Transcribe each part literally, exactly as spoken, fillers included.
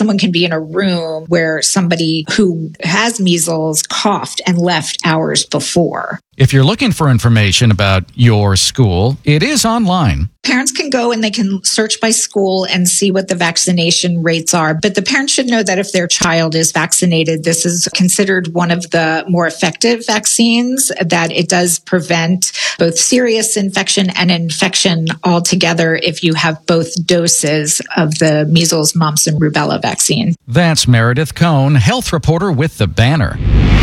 someone can be in a room where somebody who has measles coughed and left hours before. If you're looking for information about your school, it is online. Parents can go and they can search by school and see what the vaccination rates are. But the parents should know that if their child is vaccinated, this is considered one of the more effective vaccines, that it does prevent both serious infection and infection altogether if you have both doses of the measles, mumps, and rubella vaccine. That's Meredith Cohn, health reporter with The Banner.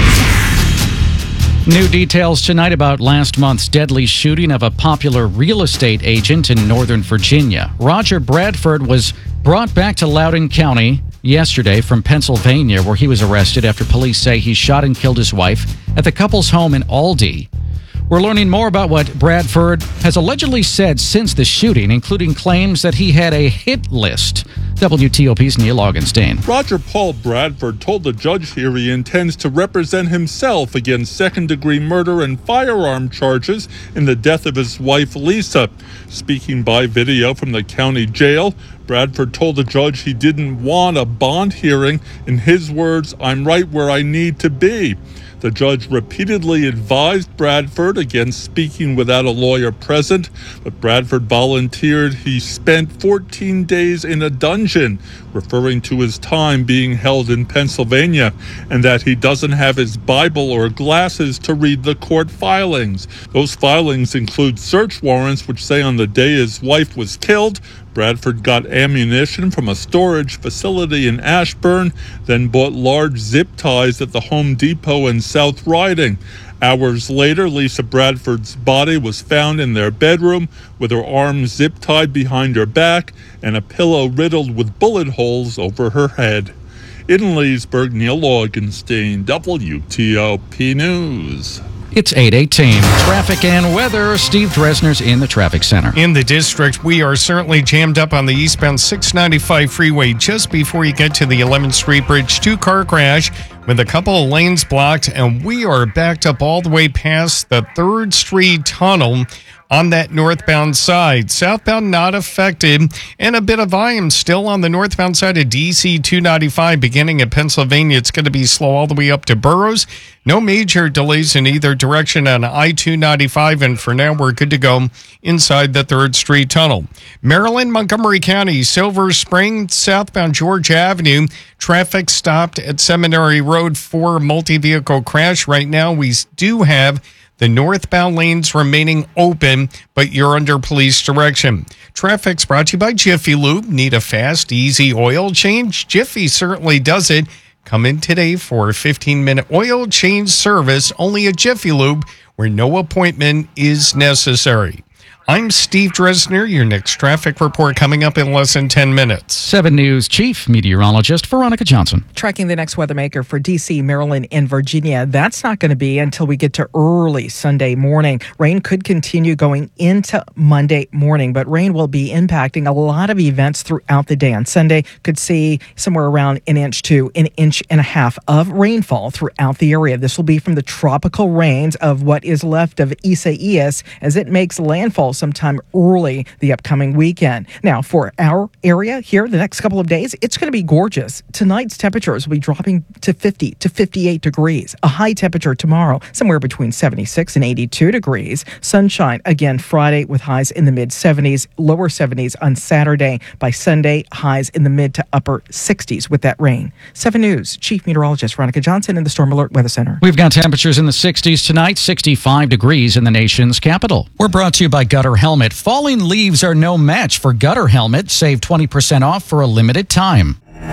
New details tonight about last month's deadly shooting of a popular real estate agent in Northern Virginia. Roger Bradford was brought back to Loudoun County yesterday from Pennsylvania, where he was arrested after police say he shot and killed his wife at the couple's home in Aldie. We're learning more about what Bradford has allegedly said since the shooting, including claims that he had a hit list. W T O P's Neil Augenstein. Roger Paul Bradford told the judge here he intends to represent himself against second-degree murder and firearm charges in the death of his wife, Lisa. Speaking by video from the county jail, Bradford told the judge he didn't want a bond hearing. In his words, "I'm right where I need to be." The judge repeatedly advised Bradford against speaking without a lawyer present, but Bradford volunteered he spent fourteen days in a dungeon, referring to his time being held in Pennsylvania, and that he doesn't have his Bible or glasses to read the court filings. Those filings include search warrants which say on the day his wife was killed, Bradford got ammunition from a storage facility in Ashburn, then bought large zip ties at the Home Depot in South Riding. Hours later, Lisa Bradford's body was found in their bedroom with her arms zip-tied behind her back and a pillow riddled with bullet holes over her head. In Leesburg, Neil Augenstein, W T O P News. It's eight eighteen. Traffic and weather. Steve Dresner's in the traffic center. In the district, we are certainly jammed up on the eastbound six ninety-five freeway just before you get to the eleventh Street Bridge. Two-car crash with a couple of lanes blocked, and we are backed up all the way past the third Street Tunnel on that northbound side. Southbound not affected, and a bit of volume still on the northbound side of D C two ninety-five beginning at Pennsylvania. It's going to be slow all the way up to Burroughs. No major delays in either direction on I two ninety-five, and for now we're good to go inside the third Street Tunnel. Maryland, Montgomery County, Silver Spring, southbound George Avenue. Traffic stopped at Seminary Road for a multi-vehicle crash. Right now we do have the northbound lanes remaining open, but you're under police direction. Traffic's brought to you by Jiffy Lube. Need a fast, easy oil change? Jiffy certainly does it. Come in today for a fifteen-minute oil change service, only at Jiffy Lube, where no appointment is necessary. I'm Steve Dresner. Your next traffic report coming up in less than ten minutes. seven News Chief Meteorologist Veronica Johnson. Tracking the next weather maker for D C, Maryland, and Virginia. That's not going to be until we get to early Sunday morning. Rain could continue going into Monday morning, but rain will be impacting a lot of events throughout the day. On Sunday, could see somewhere around an inch to an inch and a half of rainfall throughout the area. This will be from the tropical rains of what is left of Isaias as it makes landfall sometime early the upcoming weekend. Now, for our area here, the next couple of days, it's going to be gorgeous. Tonight's temperatures will be dropping to fifty to fifty-eight degrees. A high temperature tomorrow, somewhere between seventy-six and eighty-two degrees. Sunshine again Friday with highs in the mid seventies, lower seventies on Saturday. By Sunday, highs in the mid to upper sixties with that rain. seven News Chief Meteorologist Veronica Johnson in the Storm Alert Weather Center. We've got temperatures in the sixties tonight, sixty-five degrees in the nation's capital. We're brought to you by Gutter Helmet. Falling leaves are no match for Gutter Helmet. Save twenty percent off for a limited time.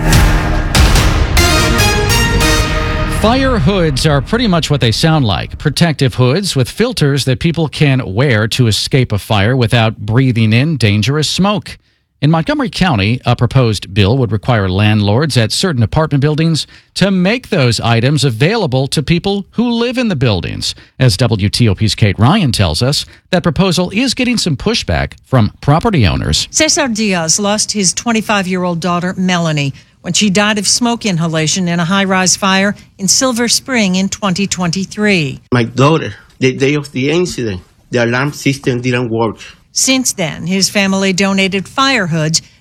Fire hoods are pretty much what they sound like. Protective hoods with filters that people can wear to escape a fire without breathing in dangerous smoke. In Montgomery County, a proposed bill would require landlords at certain apartment buildings to make those items available to people who live in the buildings. As W T O P's Kate Ryan tells us, that proposal is getting some pushback from property owners. Cesar Diaz lost his twenty-five-year-old daughter, Melanie, when she died of smoke inhalation in a high-rise fire in Silver Spring in twenty twenty-three. My daughter, the day of the incident, the alarm system didn't work. Since then, his family donated fire hoods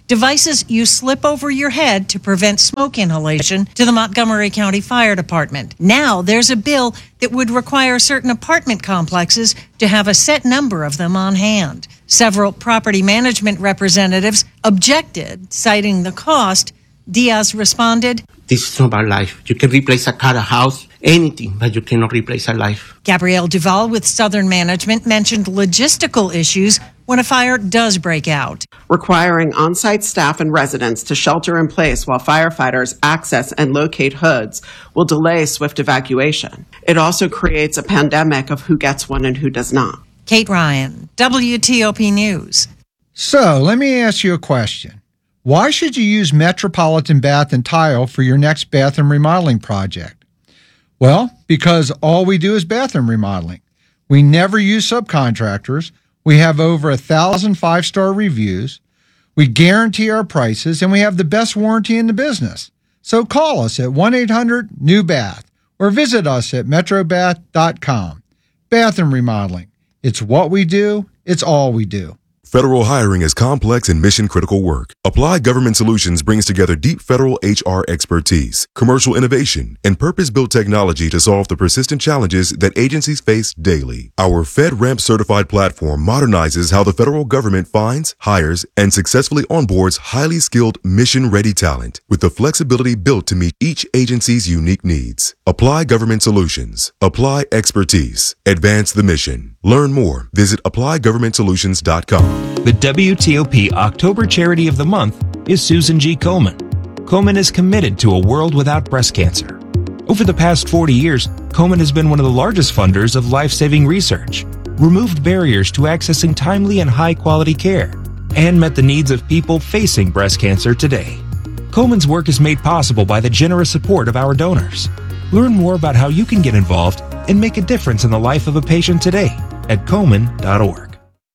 devices you slip over your head to prevent smoke inhalation, to the Montgomery County Fire Department. Now there's a bill that would require certain apartment complexes to have a set number of them on hand. Several property management representatives objected, citing the cost. Diaz responded, This is not our life. You can replace a car, a house, anything, but you cannot replace a life. Gabrielle Duval with Southern Management mentioned logistical issues when a fire does break out. Requiring on-site staff and residents to shelter in place while firefighters access and locate hoods will delay swift evacuation. It also creates a pandemic of who gets one and who does not. Kate Ryan, W T O P News. So let me ask you a question. Why should you use Metropolitan Bath and Tile for your next bathroom remodeling project? Well, because all we do is bathroom remodeling. We never use subcontractors. We have over a thousand five-star reviews. We guarantee our prices, and we have the best warranty in the business. So call us at one eight hundred new bath or visit us at metro bath dot com. Bathroom remodeling. It's what we do. It's all we do. Federal hiring is complex and mission-critical work. Applied Government Solutions brings together deep federal H R expertise, commercial innovation, and purpose-built technology to solve the persistent challenges that agencies face daily. Our FedRAMP certified platform modernizes how the federal government finds, hires, and successfully onboards highly skilled, mission-ready talent with the flexibility built to meet each agency's unique needs. Apply Government Solutions. Apply expertise. Advance the mission. Learn more. Visit apply government solutions dot com. The W T O P October Charity of the Month is Susan G. Komen. Komen is committed to a world without breast cancer. Over the past forty years, Komen has been one of the largest funders of life-saving research, removed barriers to accessing timely and high-quality care, and met the needs of people facing breast cancer today. Komen's work is made possible by the generous support of our donors. Learn more about how you can get involved and make a difference in the life of a patient today at komen dot org.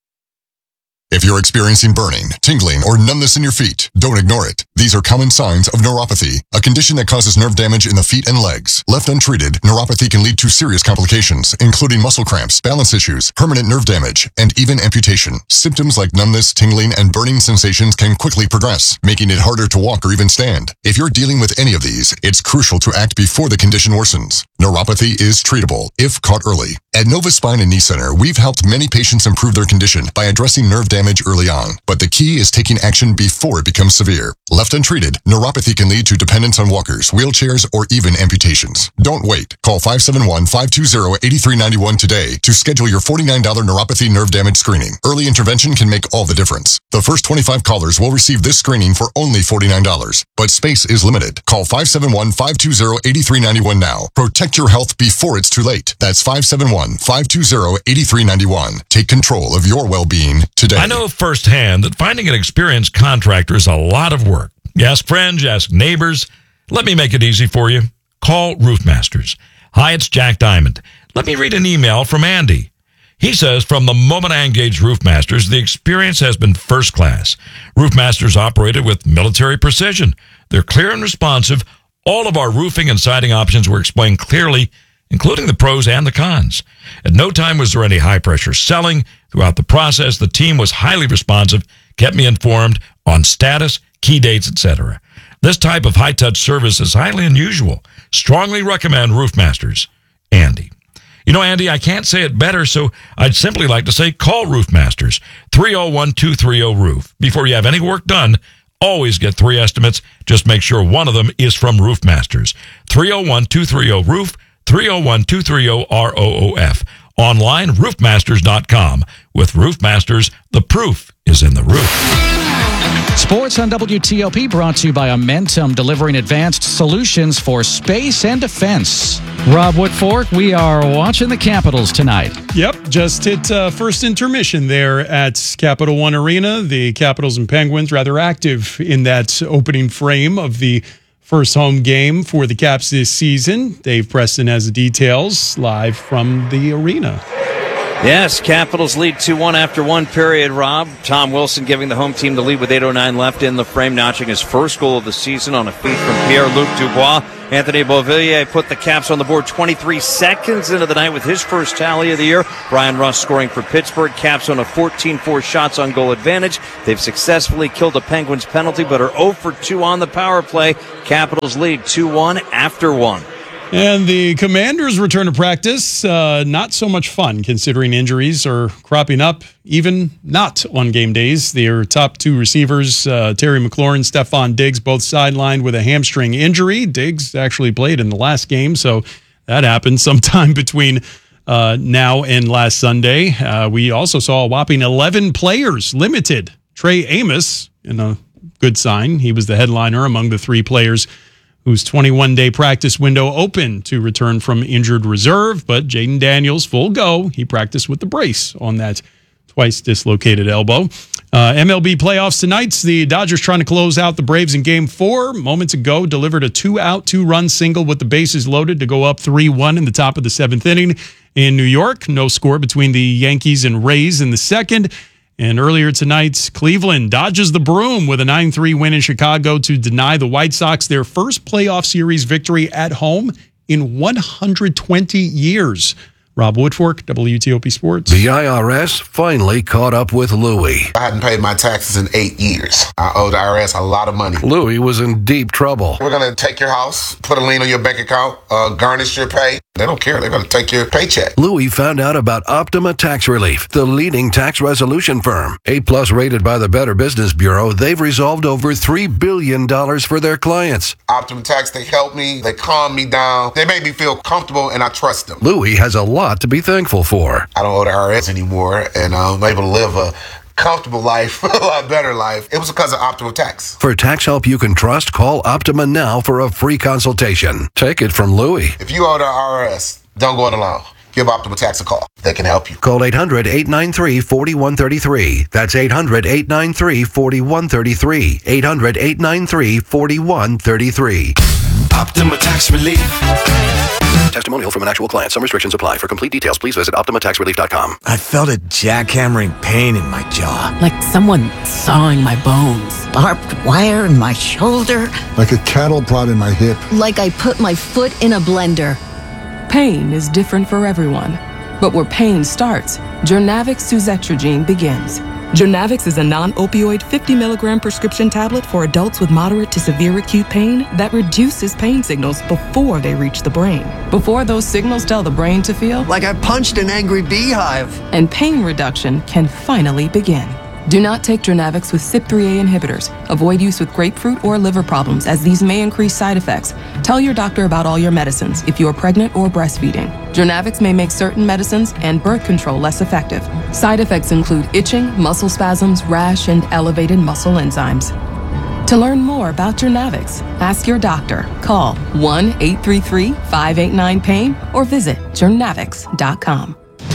If you're experiencing burning, tingling, or numbness in your feet, don't ignore it. These are common signs of neuropathy, a condition that causes nerve damage in the feet and legs. Left untreated, neuropathy can lead to serious complications, including muscle cramps, balance issues, permanent nerve damage, and even amputation. Symptoms like numbness, tingling, and burning sensations can quickly progress, making it harder to walk or even stand. If you're dealing with any of these, it's crucial to act before the condition worsens. Neuropathy is treatable if caught early. At Nova Spine and Knee Center, we've helped many patients improve their condition by addressing nerve damage early on. But the key is taking action before it becomes severe. Left untreated, neuropathy can lead to dependence on walkers, wheelchairs, or even amputations. Don't wait. Call five seven one, five two zero, eight three nine one today to schedule your forty-nine dollars neuropathy nerve damage screening. Early intervention can make all the difference. The first twenty-five callers will receive this screening for only forty-nine dollars. But space is limited. Call five seven one, five two zero, eight three nine one now. Protect your health before it's too late. That's five seven one, five two zero, eight three nine one. Take control of your well-being today. I know firsthand that finding an experienced contractor is a lot of work. You ask friends, you ask neighbors. Let me make it easy for you. Call Roofmasters. Hi, it's Jack Diamond. Let me read an email from Andy. He says, from the moment I engaged Roofmasters, the experience has been first class. Roofmasters operated with military precision. They're clear and responsive. All of our roofing and siding options were explained clearly, including the pros and the cons. At no time was there any high-pressure selling. Throughout the process, the team was highly responsive, kept me informed on status, key dates, et cetera. This type of high-touch service is highly unusual. Strongly recommend Roofmasters. Andy. You know, Andy, I can't say it better, so I'd simply like to say call Roofmasters. three oh one, two three oh, roof. Before you have any work done, always get three estimates. Just make sure one of them is from Roofmasters. three oh one, two three oh, roof. three oh one, two three oh, R O O F. Online, roofmasters dot com. With Roofmasters, the proof is in the roof. Sports on W T O P brought to you by Amentum, delivering advanced solutions for space and defense. Rob Woodfork, we are watching the Capitals tonight. Yep, just hit uh, first intermission there at Capital One Arena. The Capitals and Penguins rather active in that opening frame of the first home game for the Caps this season. Dave Preston has the details live from the arena. Yes, Capitals lead two one after one period, Rob. Tom Wilson giving the home team the lead with eight oh nine left in the frame, notching his first goal of the season on a feed from Pierre-Luc Dubois. Anthony Beauvillier put the Caps on the board twenty-three seconds into the night with his first tally of the year. Brian Russ scoring for Pittsburgh. Caps on a fourteen four shots on goal advantage. They've successfully killed the Penguins penalty, but are oh for two on the power play. Capitals lead two one after one. And the Commanders return to practice. Uh, not so much fun considering injuries are cropping up, even not on game days. Their top two receivers, uh, Terry McLaurin, Stephon Diggs, both sidelined with a hamstring injury. Diggs actually played in the last game, so that happened sometime between uh, now and last Sunday. Uh, we also saw a whopping eleven players limited. Trey Amos, in a good sign, he was the headliner among the three players whose twenty-one day practice window opened to return from injured reserve. But Jaden Daniels, full go. He practiced with the brace on that twice dislocated elbow. Uh, M L B playoffs tonight. The Dodgers trying to close out the Braves in game four. Moments ago, delivered a two-out, two-run single with the bases loaded to go up three one in the top of the seventh inning in New York. No score between the Yankees and Rays in the second. And earlier tonight, Cleveland dodges the broom with a nine three win in Chicago to deny the White Sox their first playoff series victory at home in one hundred twenty years. Rob Woodfork, W T O P Sports. The I R S finally caught up with Louie. I hadn't paid my taxes in eight years. I owed the I R S a lot of money. Louie was in deep trouble. We're going to take your house, put a lien on your bank account, uh, garnish your pay. They don't care. They're going to take your paycheck. Louie found out about Optima Tax Relief, the leading tax resolution firm. A-plus rated by the Better Business Bureau, they've resolved over three billion dollars for their clients. Optima Tax, they help me. They calm me down. They make me feel comfortable, and I trust them. Louie has a lot to be thankful for. I don't owe the I R S anymore, and I'm able to live a comfortable life, a lot better life. It was because of Optima Tax. For tax help you can trust, call Optima now for a free consultation. Take it from Louie. If you owe the I R S, don't go it alone. Give Optima Tax a call. They can help you. Call eight hundred, eight nine three, four one three three. That's eight hundred, eight nine three, four one three three. eight hundred, eight nine three, four one three three. Optima Tax Relief. Testimonial from an actual client. Some restrictions apply. For complete details, please visit Optima Tax Relief dot com. I felt a jackhammering pain in my jaw. Like someone sawing my bones. Barbed wire in my shoulder. Like a cattle prod in my hip. Like I put my foot in a blender. Pain is different for everyone. But where pain starts, Jurnavix suzetrigine begins. Jurnavix is a non-opioid fifty milligram prescription tablet for adults with moderate to severe acute pain that reduces pain signals before they reach the brain. Before those signals tell the brain to feel like I punched an angry beehive. And pain reduction can finally begin. Do not take Jurnavix with C Y P three A inhibitors. Avoid use with grapefruit or liver problems, as these may increase side effects. Tell your doctor about all your medicines if you are pregnant or breastfeeding. Jurnavix may make certain medicines and birth control less effective. Side effects include itching, muscle spasms, rash, and elevated muscle enzymes. To learn more about Jurnavix, ask your doctor. Call one eight three three, five eight nine, pain or visit jurnavix dot com.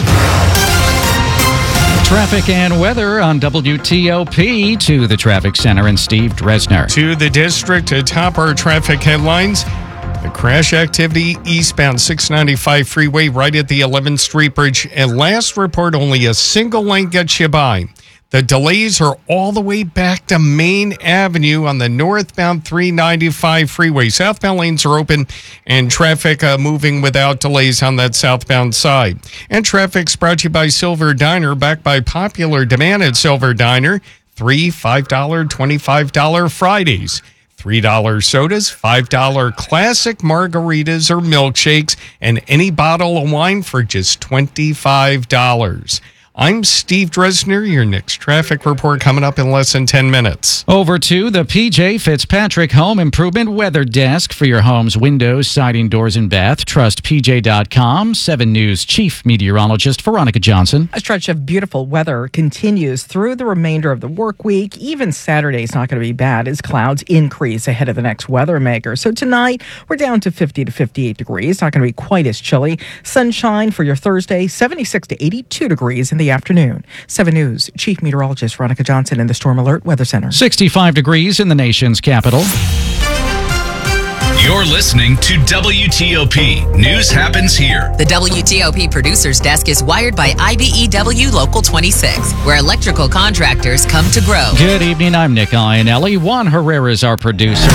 Traffic and weather on W T O P. To the Traffic Center and Steve Dresner. To the district, atop our traffic headlines. The crash activity eastbound six ninety-five freeway right at the eleventh Street Bridge. And last report, only a single lane gets you by. The delays are all the way back to Main Avenue on the northbound three ninety-five freeway. Southbound lanes are open and traffic uh, moving without delays on that southbound side. And traffic's brought to you by Silver Diner, backed by popular demand at Silver Diner. Three five dollar, twenty-five dollar Fridays. three dollar sodas, five dollar classic margaritas or milkshakes, and any bottle of wine for just twenty-five dollars. I'm Steve Dresner. Your next traffic report coming up in less than ten minutes. Over to the P J Fitzpatrick Home Improvement Weather Desk for your home's windows, siding, doors, and bath. Trust P J dot com. seven News Chief Meteorologist Veronica Johnson. A stretch of beautiful weather continues through the remainder of the work week. Even Saturday's not going to be bad as clouds increase ahead of the next weather maker. So tonight, we're down to fifty to fifty-eight degrees. Not going to be quite as chilly. Sunshine for your Thursday, seventy-six to eighty-two degrees in the afternoon. seven News Chief Meteorologist Veronica Johnson in the Storm Alert Weather Center. sixty-five degrees in the nation's capital. Your You're listening to W T O P. News happens here. The W T O P producer's desk is wired by I B E W Local twenty-six, where electrical contractors come to grow. Good evening, I'm Nick Iannelli. Juan Herrera is our producer.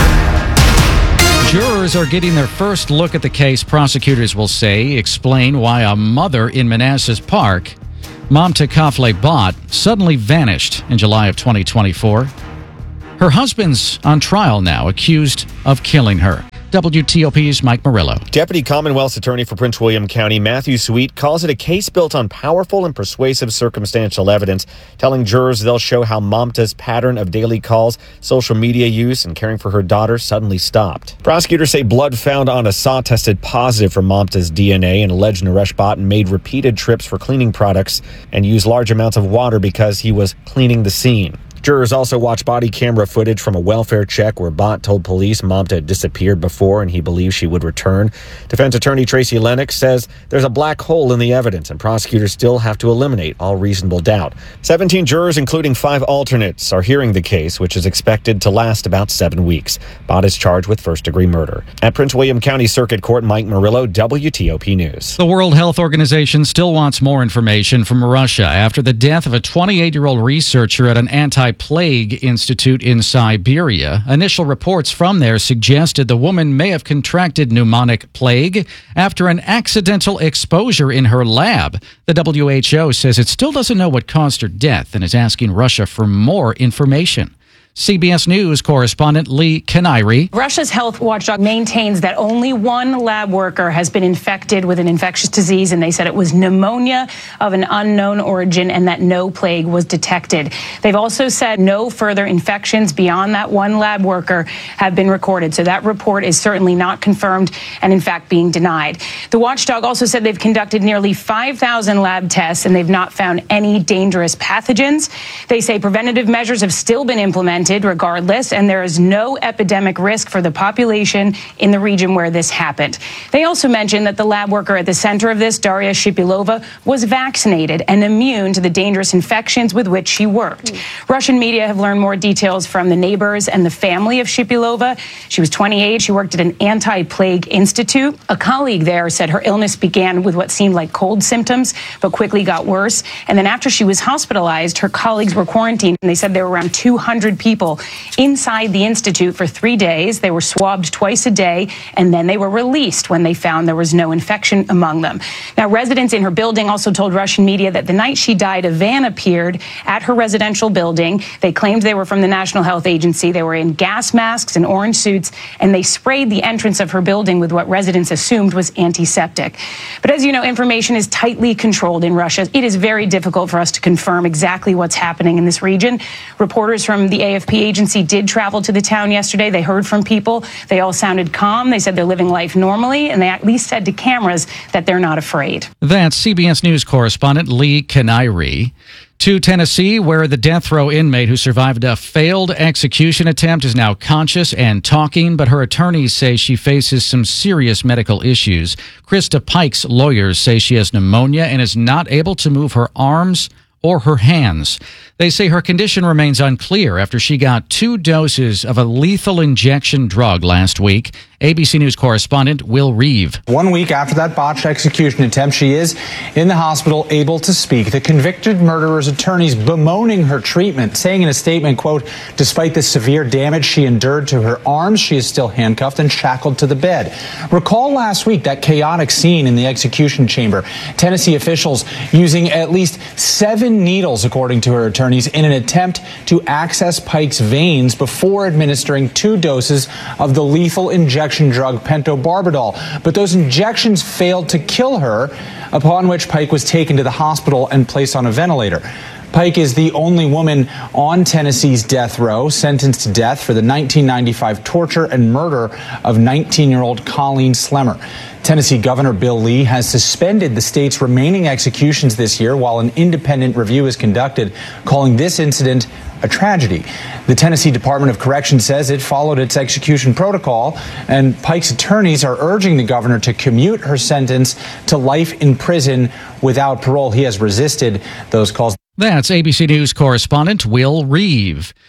Jurors are getting their first look at the case, prosecutors will say, explain why a mother in Manassas Park, Mamta Kafle Bhatt, suddenly vanished in July of twenty twenty-four. Her husband's on trial now, accused of killing her. W T O P's Mike Murillo. Deputy Commonwealth's Attorney for Prince William County, Matthew Sweet, calls it a case built on powerful and persuasive circumstantial evidence, telling jurors they'll show how Mamta's pattern of daily calls, social media use, and caring for her daughter suddenly stopped. Prosecutors say blood found on a saw tested positive for Mamta's D N A, and alleged Naresh Bhatt made repeated trips for cleaning products and used large amounts of water because he was cleaning the scene. Jurors also watched body camera footage from a welfare check where Bhatt told police Mamta had disappeared before and he believed she would return. Defense attorney Tracy Lennox says there's a black hole in the evidence and prosecutors still have to eliminate all reasonable doubt. seventeen jurors, including five alternates, are hearing the case, which is expected to last about seven weeks. Bhatt is charged with first-degree murder. At Prince William County Circuit Court, Mike Murillo, W T O P News. The World Health Organization still wants more information from Russia after the death of a twenty-eight-year-old researcher at an anti Plague Institute in Siberia. Initial reports from there suggested the woman may have contracted pneumonic plague after an accidental exposure in her lab. The W H O says it still doesn't know what caused her death and is asking Russia for more information. C B S News correspondent Lee Canary. Russia's health watchdog maintains that only one lab worker has been infected with an infectious disease, and they said it was pneumonia of an unknown origin and that no plague was detected. They've also said no further infections beyond that one lab worker have been recorded. So that report is certainly not confirmed and, in fact, being denied. The watchdog also said they've conducted nearly five thousand lab tests and they've not found any dangerous pathogens. They say preventative measures have still been implemented regardless, and there is no epidemic risk for the population in the region where this happened. They also mentioned that the lab worker at the center of this, Daria Shipilova, was vaccinated and immune to the dangerous infections with which she worked. Mm. Russian media have learned more details from the neighbors and the family of Shipilova. She was twenty-eight. She worked at an anti-plague institute. A colleague there said her illness began with what seemed like cold symptoms, but quickly got worse. And then after she was hospitalized, her colleagues were quarantined, and they said there were around two hundred people People inside the institute for three days. They were swabbed twice a day, and then they were released when they found there was no infection among them. Now, residents in her building also told Russian media that the night she died, a van appeared at her residential building. They claimed they were from the National Health Agency. They were in gas masks and orange suits, and they sprayed the entrance of her building with what residents assumed was antiseptic. But as you know, information is tightly controlled in Russia. It is very difficult for us to confirm exactly what's happening in this region. Reporters from the A F P agency did travel to the town yesterday. They heard from people. They all sounded calm. They said they're living life normally, and they at least said to cameras that they're not afraid. That's C B S News correspondent Lee Canary. To Tennessee, where the death row inmate who survived a failed execution attempt is now conscious and talking, but her attorneys say she faces some serious medical issues. Krista Pike's lawyers say she has pneumonia and is not able to move her arms or her hands. They say her condition remains unclear after she got two doses of a lethal injection drug last week. A B C News correspondent Will Reeve. One week after that botched execution attempt, she is in the hospital able to speak. The convicted murderer's attorneys bemoaning her treatment, saying in a statement, quote, despite the severe damage she endured to her arms, she is still handcuffed and shackled to the bed. Recall last week that chaotic scene in the execution chamber. Tennessee officials using at least seven needles, according to her attorneys, in an attempt to access Pike's veins before administering two doses of the lethal injection drug pentobarbital. But those injections failed to kill her, upon which Pike was taken to the hospital and placed on a ventilator. Pike is the only woman on Tennessee's death row sentenced to death for the nineteen ninety-five torture and murder of nineteen-year-old Colleen Slemmer. Tennessee Governor Bill Lee has suspended the state's remaining executions this year while an independent review is conducted, calling this incident a tragedy. The Tennessee Department of Corrections says it followed its execution protocol, and Pike's attorneys are urging the governor to commute her sentence to life in prison without parole. He has resisted those calls. That's A B C News correspondent Will Reeve.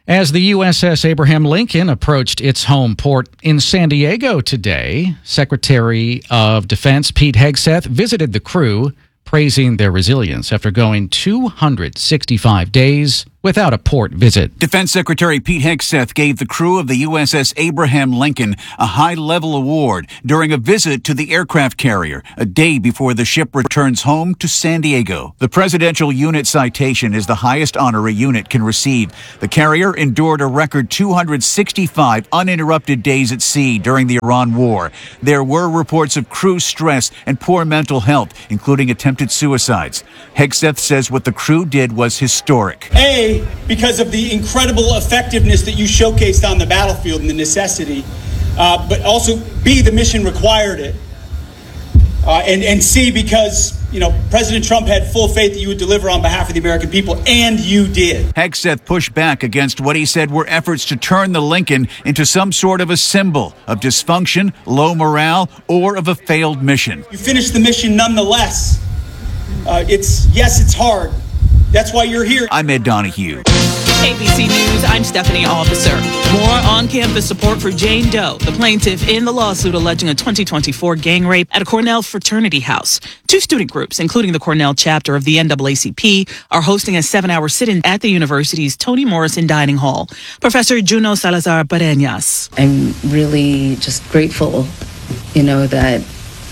As the U S S Abraham Lincoln approached its home port in San Diego today, Secretary of Defense Pete Hegseth visited the crew, praising their resilience after going two hundred sixty-five days without a port visit. Defense Secretary Pete Hegseth gave the crew of the U S S Abraham Lincoln a high-level award during a visit to the aircraft carrier, a day before the ship returns home to San Diego. The Presidential Unit Citation is the highest honor a unit can receive. The carrier endured a record two hundred sixty-five uninterrupted days at sea during the Iran War. There were reports of crew stress and poor mental health, including attempted suicides. Hegseth says what the crew did was historic. A, because of the incredible effectiveness that you showcased on the battlefield and the necessity, uh, but also B, the mission required it, uh, and, and C, because, you know, President Trump had full faith that you would deliver on behalf of the American people, and you did. Hegseth pushed back against what he said were efforts to turn the Lincoln into some sort of a symbol of dysfunction, low morale, or of a failed mission. You finished the mission nonetheless. Uh, it's, yes, it's hard. That's why you're here. I'm Ed Donahue. A B C News, I'm Stephanie Officer. More on-campus support for Jane Doe, the plaintiff in the lawsuit alleging a twenty twenty-four gang rape at a Cornell fraternity house. Two student groups, including the Cornell chapter of the N double A C P, are hosting a seven-hour sit-in at the university's Toni Morrison Dining Hall. Professor Juno Salazar Pareñas. I'm really just grateful, you know, that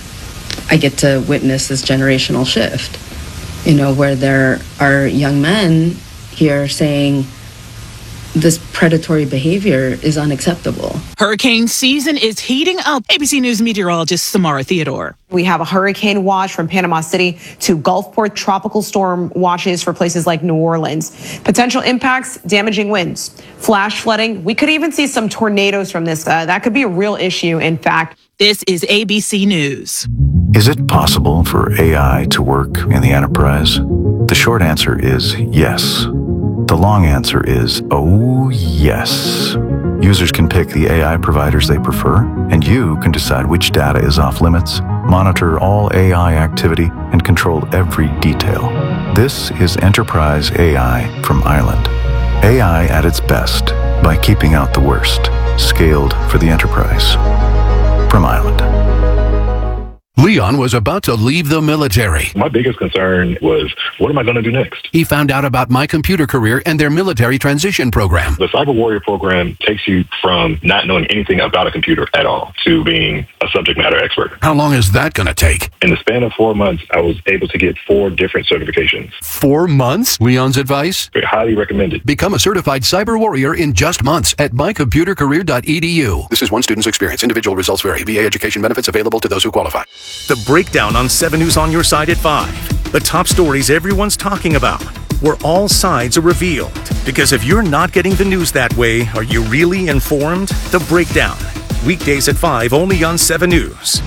I get to witness this generational shift. You know, where there are young men here saying this predatory behavior is unacceptable. Hurricane season is heating up. A B C News meteorologist Samara Theodore. We have a hurricane watch from Panama City to Gulfport, tropical storm watches for places like New Orleans. Potential impacts, damaging winds, flash flooding. We could even see some tornadoes from this. Uh, that could be a real issue, in fact. This is A B C News. Is it possible for A I to work in the enterprise? The short answer is yes. The long answer is, oh yes. Users can pick the A I providers they prefer, and you can decide which data is off limits, monitor all A I activity, and control every detail. This is Enterprise A I from Ireland. A I at its best by keeping out the worst. Scaled for the enterprise. From Ireland. Leon was about to leave the military. My biggest concern was, what am I going to do next? He found out about My Computer Career and their military transition program. The Cyber Warrior program takes you from not knowing anything about a computer at all to being a subject matter expert. How long is that going to take? In the span of four months, I was able to get four different certifications. Four months? Leon's advice? Very highly recommended. Become a certified cyber warrior in just months at my computer career dot e d u. This is one student's experience. Individual results vary. V A education benefits available to those who qualify. The Breakdown on seven News on your side at five. The top stories everyone's talking about, where all sides are revealed. Because if you're not getting the news that way, are you really informed? The Breakdown. Weekdays at five, only on seven News.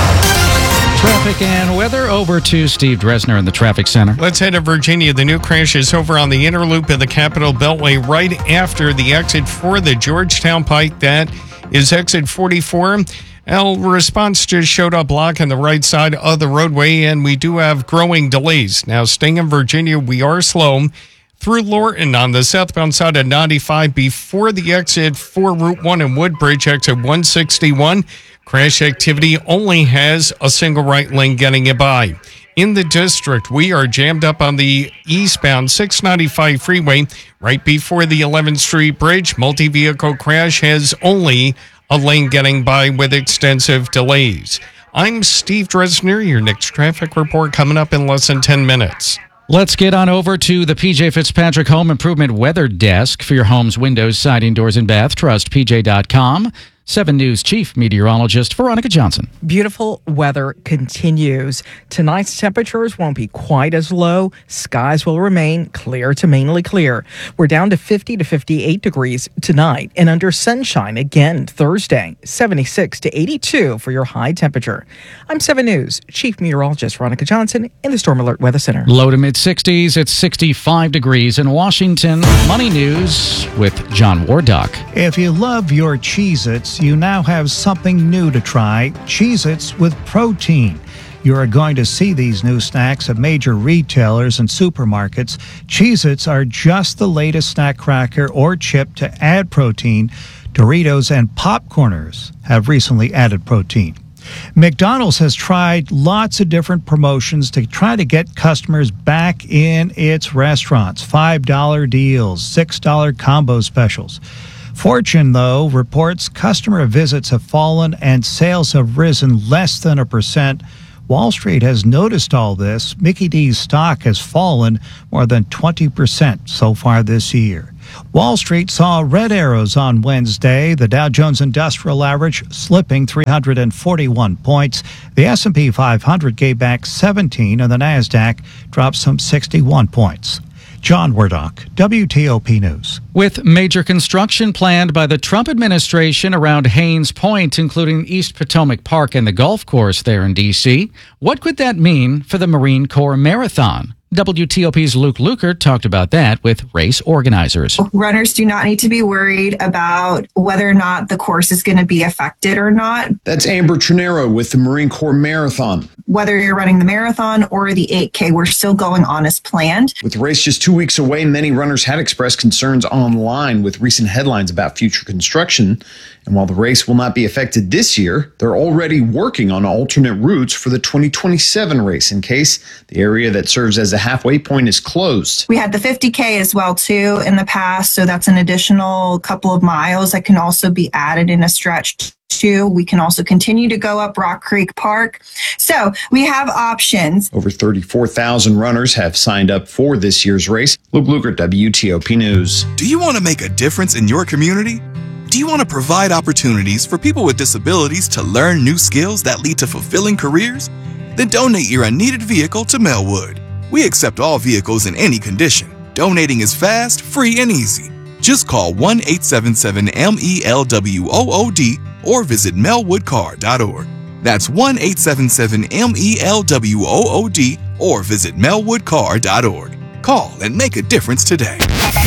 Traffic and weather, over to Steve Dresner in the traffic center. Let's head to Virginia. The new crash is over on the inner loop of the Capitol Beltway right after the exit for the Georgetown Pike. That is exit forty-four. Well, response just showed up blocking the right side of the roadway, and we do have growing delays. Now, staying in Virginia, we are slow through Lorton on the southbound side of ninety-five before the exit for Route one and Woodbridge, exit one sixty-one. Crash activity only has a single right lane getting it by. In the district, we are jammed up on the eastbound six ninety-five freeway right before the eleventh Street Bridge. Multi-vehicle crash has only a lane getting by with extensive delays. I'm Steve Dresner. Your next traffic report coming up in less than ten minutes. Let's get on over to the P J Fitzpatrick Home Improvement Weather Desk for your home's windows, siding, doors, and bath. Trust P J dot com. seven News Chief Meteorologist Veronica Johnson. Beautiful weather continues. Tonight's temperatures won't be quite as low. Skies will remain clear to mainly clear. We're down to fifty to fifty-eight degrees tonight and under sunshine again Thursday. seventy-six to eighty-two for your high temperature. I'm seven News Chief Meteorologist Veronica Johnson in the Storm Alert Weather Center. Low to mid-sixties. It's sixty-five degrees in Washington. Money News with John Wardock. If you love your Cheez-Its, you now have something new to try, Cheez-Its with protein. You are going to see these new snacks at major retailers and supermarkets. Cheez-Its are just the latest snack cracker or chip to add protein. Doritos and Popcorners have recently added protein. McDonald's has tried lots of different promotions to try to get customers back in its restaurants. five dollar deals, six dollar combo specials. Fortune, though, reports customer visits have fallen and sales have risen less than a percent. Wall Street has noticed all this. Mickey D's stock has fallen more than twenty percent so far this year. Wall Street saw red arrows on Wednesday. The Dow Jones Industrial Average slipping three hundred forty-one points. The S and P five hundred gave back seventeen, and the Nasdaq dropped some sixty-one points. John Wardock, W T O P News. With major construction planned by the Trump administration around Haines Point, including East Potomac Park and the golf course there in D C, what could that mean for the Marine Corps Marathon? W T O P's Luke Lukert talked about that with race organizers. Runners do not need to be worried about whether or not the course is going to be affected or not. That's Amber Trinero with the Marine Corps Marathon. Whether you're running the marathon or the eight K, we're still going on as planned. With the race just two weeks away, many runners had expressed concerns online with recent headlines about future construction. And while the race will not be affected this year, they're already working on alternate routes for the twenty twenty-seven race in case the area that serves as a halfway point is closed. We had the fifty K as well, too, in the past. So that's an additional couple of miles that can also be added in a stretch. Too. We can also continue to go up Rock Creek Park. So we have options. Over thirty-four thousand runners have signed up for this year's race. Luke Lukert, W T O P News. Do you want to make a difference in your community? Do you want to provide opportunities for people with disabilities to learn new skills that lead to fulfilling careers? Then donate your unneeded vehicle to Melwood. We accept all vehicles in any condition. Donating is fast, free, and easy. Just call one eight seven seven M E L W O O D or visit melwood car dot org. That's one eight seven seven M E L W O O D or visit melwood car dot org. Call and make a difference today.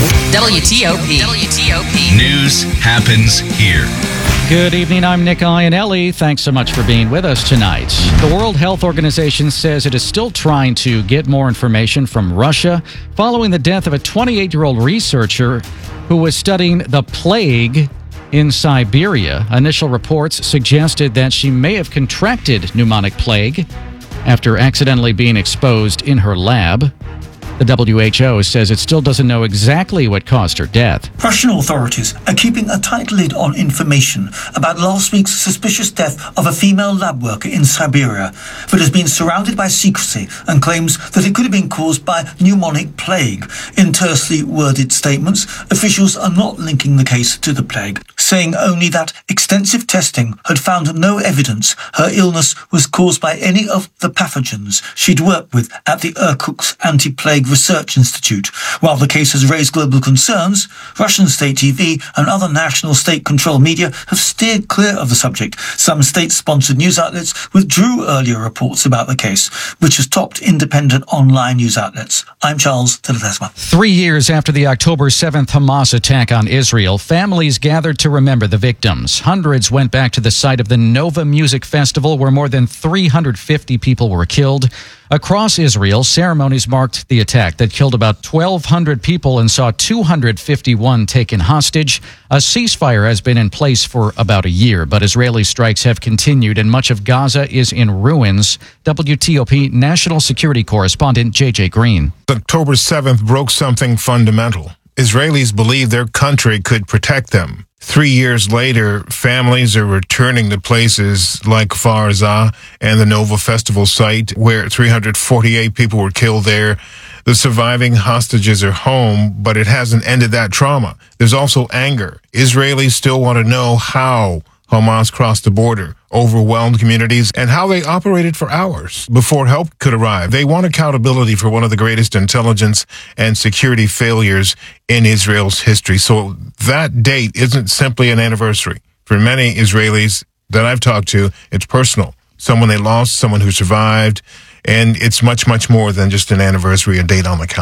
W T O P. W T O P. News happens here. Good evening, I'm Nick Iannelli. Thanks so much for being with us tonight. The World Health Organization says it is still trying to get more information from Russia following the death of a twenty-eight-year-old researcher who was studying the plague in Siberia. Initial reports suggested that she may have contracted pneumonic plague after accidentally being exposed in her lab. The W H O says it still doesn't know exactly what caused her death. Russian authorities are keeping a tight lid on information about last week's suspicious death of a female lab worker in Siberia, but has been surrounded by secrecy and claims that it could have been caused by pneumonic plague. In tersely worded statements, officials are not linking the case to the plague, saying only that extensive testing had found no evidence her illness was caused by any of the pathogens she'd worked with at the Irkutsk anti-plague Research Institute. While the case has raised global concerns, Russian state T V and other national state-controlled media have steered clear of the subject. Some state-sponsored news outlets withdrew earlier reports about the case, which has topped independent online news outlets. I'm Charles Teledesma. Three years after the October seventh Hamas attack on Israel, families gathered to remember the victims. Hundreds went back to the site of the Nova Music Festival, where more than three hundred fifty people were killed. Across Israel, ceremonies marked the attack that killed about twelve hundred people and saw two hundred fifty-one taken hostage. A ceasefire has been in place for about a year, but Israeli strikes have continued and much of Gaza is in ruins. W T O P national security correspondent J J Green. October seventh broke something fundamental. Israelis believed their country could protect them. Three years later, families are returning to places like Kfar Aza and the Nova Festival site, where three hundred forty-eight people were killed there. The surviving hostages are home, but it hasn't ended that trauma. There's also anger. Israelis still want to know how Hamas crossed the border, overwhelmed communities, and how they operated for hours before help could arrive. They want accountability for one of the greatest intelligence and security failures in Israel's history. So that date isn't simply an anniversary. For many Israelis that I've talked to, it's personal. Someone they lost, someone who survived, and it's much, much more than just an anniversary, a date on the calendar.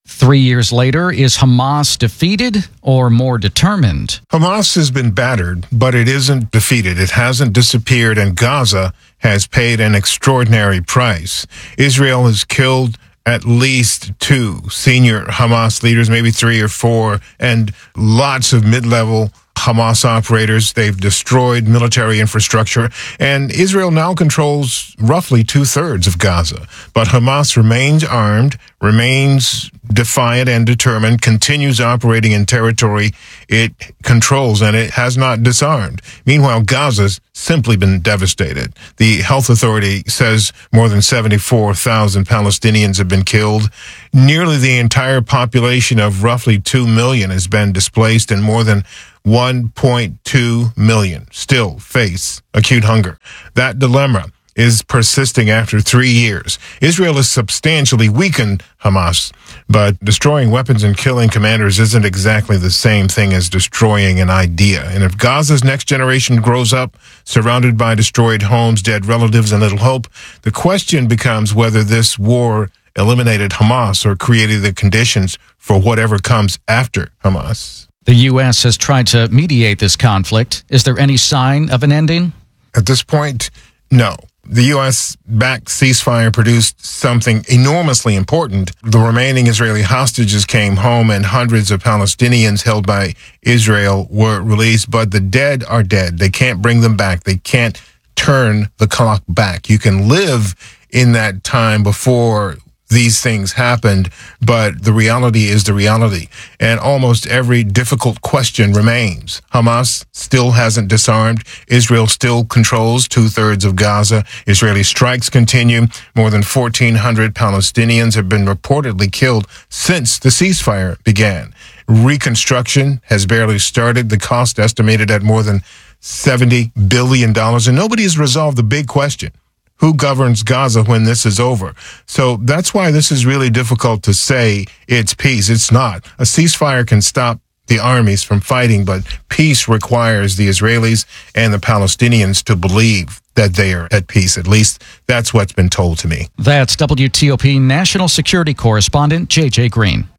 Three years later, is Hamas defeated or more determined? Hamas has been battered, but it isn't defeated. It hasn't disappeared, and Gaza has paid an extraordinary price. Israel has killed at least two senior Hamas leaders, maybe three or four, and lots of mid-level Hamas operators. They've destroyed military infrastructure, and Israel now controls roughly two-thirds of Gaza. But Hamas remains armed, remains defiant and determined, continues operating in territory it controls, and it has not disarmed. Meanwhile, Gaza's simply been devastated. The health authority says more than seventy-four thousand Palestinians have been killed. Nearly the entire population of roughly two million has been displaced, and more than one point two million still face acute hunger. That dilemma is persisting after three years. Israel has substantially weakened Hamas, but destroying weapons and killing commanders isn't exactly the same thing as destroying an idea. And if Gaza's next generation grows up surrounded by destroyed homes, dead relatives, and little hope, the question becomes whether this war eliminated Hamas or created the conditions for whatever comes after Hamas. The U S has tried to mediate this conflict. Is there any sign of an ending? At this point, no. The U S-backed ceasefire produced something enormously important. The remaining Israeli hostages came home, and hundreds of Palestinians held by Israel were released, but the dead are dead. They can't bring them back. They can't turn the clock back. You can live in that time before these things happened, but the reality is the reality. And almost every difficult question remains. Hamas still hasn't disarmed. Israel still controls two-thirds of Gaza. Israeli strikes continue. More than fourteen hundred Palestinians have been reportedly killed since the ceasefire began. Reconstruction has barely started. The cost estimated at more than seventy billion dollars, and nobody has resolved the big question. Who governs Gaza when this is over? So that's why this is really difficult to say it's peace. It's not. A ceasefire can stop the armies from fighting, but peace requires the Israelis and the Palestinians to believe that they are at peace. At least that's what's been told to me. That's W T O P National Security Correspondent J J Green.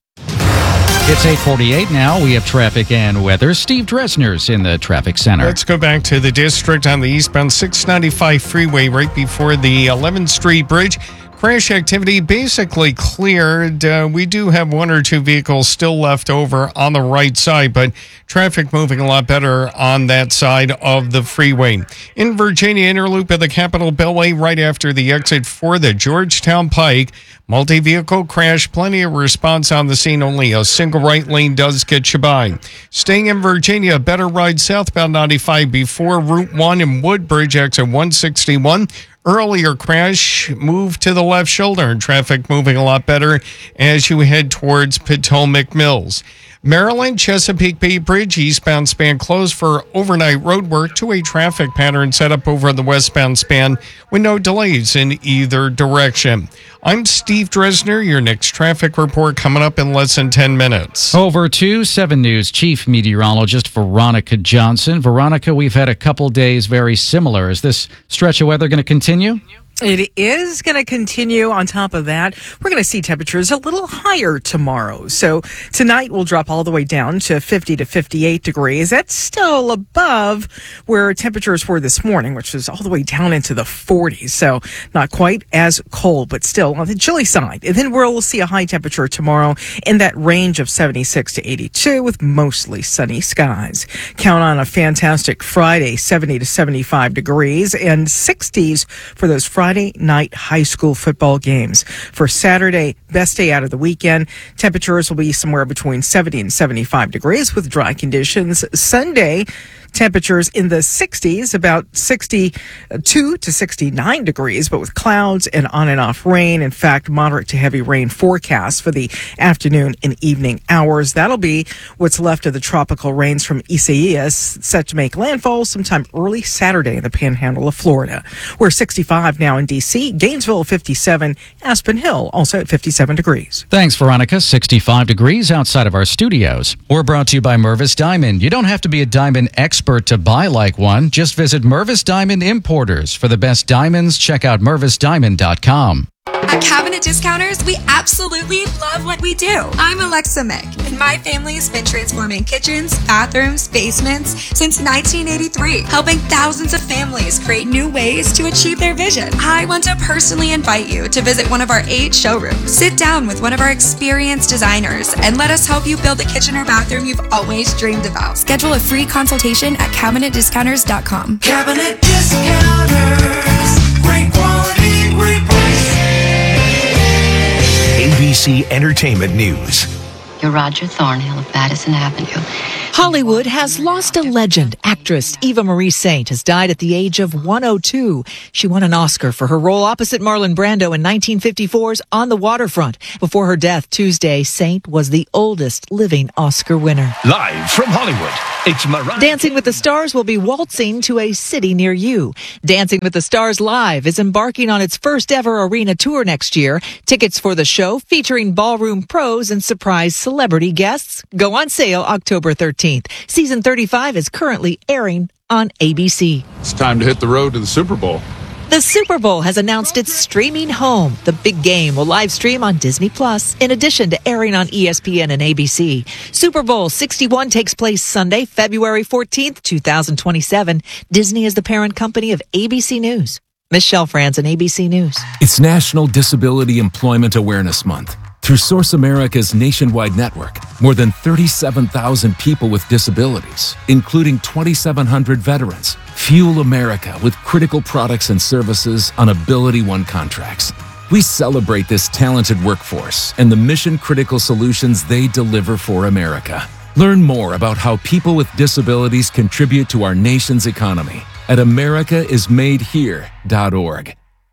It's eight forty-eight now. We have traffic and weather. Steve Dresner's in the traffic center. Let's go back to the district on the eastbound six ninety-five freeway right before the eleventh Street Bridge. Crash activity basically cleared. Uh, we do have one or two vehicles still left over on the right side, but traffic moving a lot better on that side of the freeway. In Virginia, interloop of the Capitol Beltway right after the exit for the Georgetown Pike. Multi-vehicle crash, plenty of response on the scene. Only a single right lane does get you by. Staying in Virginia, better ride southbound ninety-five before Route one and Woodbridge exit one sixty-one. Earlier crash, move to the left shoulder, and traffic moving a lot better as you head towards Potomac Mills. Maryland, Chesapeake Bay Bridge, eastbound span closed for overnight road work. Two-way traffic pattern set up over the westbound span with no delays in either direction. I'm Steve Dresner. Your next traffic report coming up in less than ten minutes. Over to seven News Chief Meteorologist Veronica Johnson. Veronica, we've had a couple days very similar. Is this stretch of weather going to continue? It is going to continue. On top of that, we're going to see temperatures a little higher tomorrow. So tonight we'll drop all the way down to fifty to fifty-eight degrees. That's still above where temperatures were this morning, which was all the way down into the forties. So not quite as cold, but still on the chilly side. And then we'll see a high temperature tomorrow in that range of seventy-six to eighty-two with mostly sunny skies. Count on a fantastic Friday, seventy to seventy-five degrees, and sixties for those Friday Friday night high school football games. For Saturday, best day out of the weekend, temperatures will be somewhere between seventy and seventy-five degrees with dry conditions. Sunday, temperatures in the sixties, about sixty-two to sixty-nine degrees, but with clouds and on and off rain. In fact, moderate to heavy rain forecast for the afternoon and evening hours. That'll be what's left of the tropical rains from Isaias, set to make landfall sometime early Saturday in the panhandle of Florida. We're sixty-five now in D C, Gainesville fifty-seven, Aspen Hill also at fifty-seven degrees. Thanks, Veronica. sixty-five degrees outside of our studios. We're brought to you by Mervis Diamond. You don't have to be a diamond expert to buy like one. Just visit Mervis Diamond Importers. For the best diamonds, check out mervis diamond dot com. At Cabinet Discounters, we absolutely love what we do. I'm Alexa Mick, and my family has been transforming kitchens, bathrooms, basements since nineteen eighty-three, helping thousands of families create new ways to achieve their vision. I want to personally invite you to visit one of our eight showrooms. Sit down with one of our experienced designers and let us help you build the kitchen or bathroom you've always dreamed about. Schedule a free consultation at cabinet discounters dot com. Cabinet Discounters. Great quality, great price. A B C Entertainment News. You're Roger Thornhill of Madison Avenue. Hollywood has lost a legend. Actress Eva Marie Saint has died at the age of one oh two. She won an Oscar for her role opposite Marlon Brando in nineteen fifty-four's On the Waterfront. Before her death Tuesday, Saint was the oldest living Oscar winner. Live from Hollywood, it's Mariah. Dancing with the Stars will be waltzing to a city near you. Dancing with the Stars Live is embarking on its first ever arena tour next year. Tickets for the show, featuring ballroom pros and surprise celebrity guests, go on sale October thirteenth. Season thirty-five is currently airing on A B C. It's time to hit the road to the Super Bowl. The Super Bowl has announced it's streaming home. The big game will live stream on Disney Plus, in addition to airing on E S P N and A B C. Super Bowl sixty-one takes place Sunday, February fourteenth, twenty twenty-seven. Disney is the parent company of A B C News. Michelle Franzen, A B C News. It's National Disability Employment Awareness Month. Through Source America's nationwide network, more than thirty-seven thousand people with disabilities, including twenty-seven hundred veterans, fuel America with critical products and services on Ability One contracts. We celebrate this talented workforce and the mission-critical solutions they deliver for America. Learn more about how people with disabilities contribute to our nation's economy at america is made here dot org.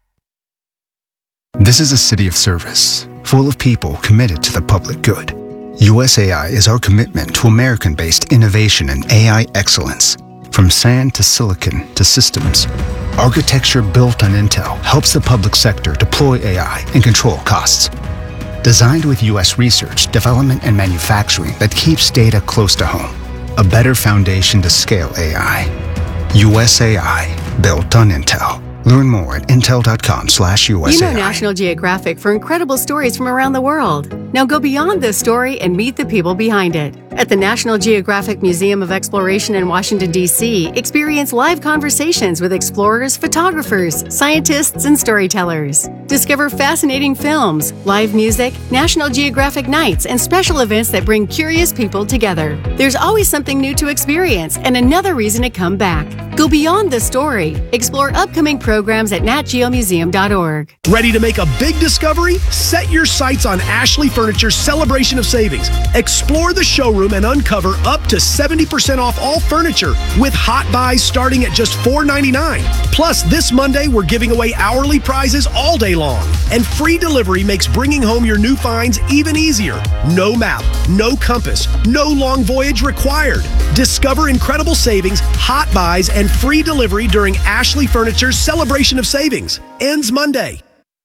This is a city of service, full of people committed to the public good. U S A I is our commitment to American-based innovation and A I excellence. From sand to silicon to systems, architecture built on Intel helps the public sector deploy A I and control costs. Designed with U S research, development, and manufacturing that keeps data close to home. A better foundation to scale A I. U S A I, built on Intel. Learn more at intel.com slash USAI. You know National Geographic for incredible stories from around the world. Now go beyond this story and meet the people behind it. At the National Geographic Museum of Exploration in Washington, D C, experience live conversations with explorers, photographers, scientists, and storytellers. Discover fascinating films, live music, National Geographic nights, and special events that bring curious people together. There's always something new to experience and another reason to come back. Go beyond the story. Explore upcoming programs at nat geo museum dot org. Ready to make a big discovery? Set your sights on Ashley Furniture's Celebration of Savings. Explore the showroom and uncover up to seventy percent off all furniture with hot buys starting at just four ninety-nine. Plus, this Monday, we're giving away hourly prizes all day long. And free delivery makes bringing home your new finds even easier. No map, no compass, no long voyage required. Discover incredible savings, hot buys, and free delivery during Ashley Furniture's Celebration of Savings. Ends Monday.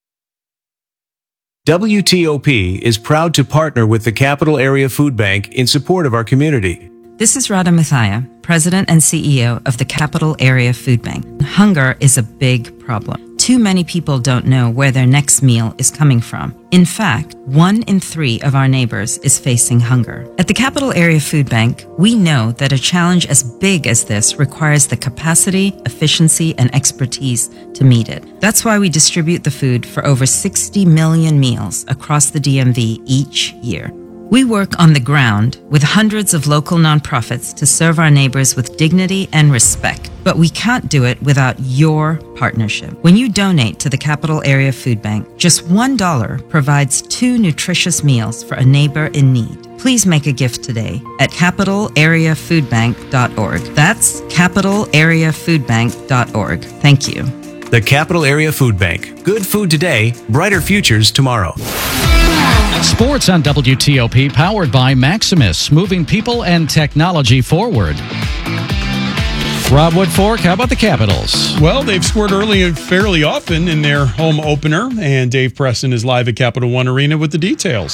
W T O P is proud to partner with the Capital Area Food Bank in support of our community. This is Radha Mathia, President and C E O of the Capital Area Food Bank. Hunger is a big problem. Too many people don't know where their next meal is coming from. In fact, one in three of our neighbors is facing hunger. At the Capital Area Food Bank, we know that a challenge as big as this requires the capacity, efficiency, and expertise to meet it. That's why we distribute the food for over sixty million meals across the D M V each year. We work on the ground with hundreds of local nonprofits to serve our neighbors with dignity and respect. But we can't do it without your partnership. When you donate to the Capital Area Food Bank, just one dollar provides two nutritious meals for a neighbor in need. Please make a gift today at capital area food bank dot org. That's capital area food bank dot org. Thank you. The Capital Area Food Bank. Good food today, brighter futures tomorrow. Sports on W T O P, powered by Maximus, moving people and technology forward. Rob Woodfork, how about the Capitals? Well, they've scored early and fairly often in their home opener, and Dave Preston is live at Capital One Arena with the details.